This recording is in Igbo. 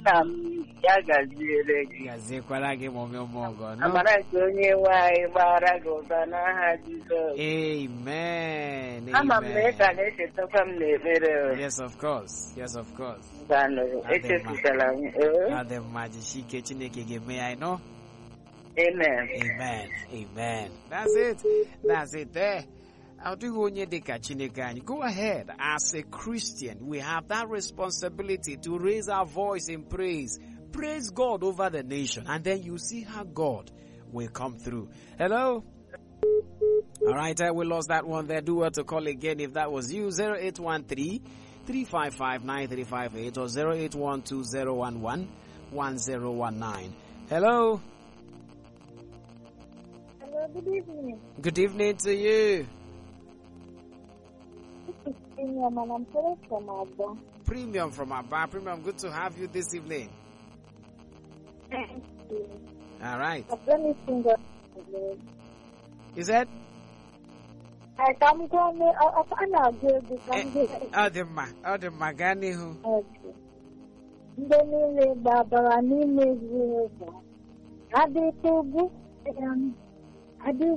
ya gaziere gị. Gazekwara gị mọmị ụmụọgọ. Amara nke onye nwe anyị gbara gị ụba n'aha Jizọs. Amen. Ama m na ị ka na-echetakwa m n'ekpere. Yes, of course. Yes, of course. Echefutala m. Adị mma jisike Chineke ga-eme ya ịnọ. Amen. Amen. Amen. That's it. That's it there. I'll do onye dịka Chineke anyị. Go ahead. As a Christian, we have that responsibility to raise our voice in praise. Praise God over the nation. And then you see how God will come through. Hello? All right, we lost that one there. Do well to call again if that was you. 0813-355-9358 or 0812-011-1019. Hello? Hello, good evening. Good evening to you. This is Premium and I'm calling from Abba. Premium from Abba. Premium, good to have you this evening. Thank you. All right. I've done this single. You said? I come going to Adema gani hu. Okay. Ndị niile gbabara n'ime ezinụlọ adịtụgbu adị